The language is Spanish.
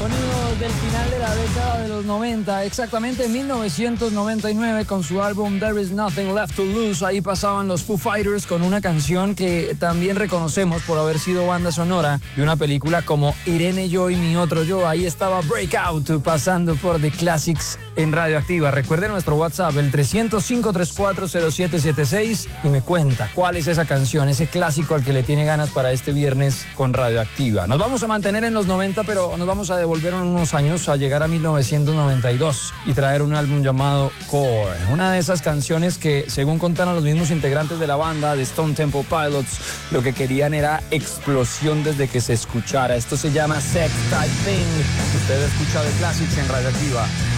Sonidos del final de la década de los 90, exactamente en 1999 con su álbum There Is Nothing Left to Lose. Ahí pasaban los Foo Fighters con una canción que también reconocemos por haber sido banda sonora de una película como Irene Yo y Mi Otro Yo. Ahí estaba Breakout pasando por The Classics en Radioactiva. Recuerden nuestro WhatsApp, el 300-534-0776, y me cuenta cuál es esa canción, ese clásico al que le tiene ganas para este viernes con Radioactiva. Nos vamos a mantener en los 90, pero nos vamos a devolver unos años a llegar a 1992 y traer un álbum llamado Core. Una de esas canciones que, según contaron los mismos integrantes de la banda de Stone Temple Pilots, lo que querían era explosión desde que se escuchara. Esto se llama Sex Type Thing. Usted escucha The Classics en Radioactiva.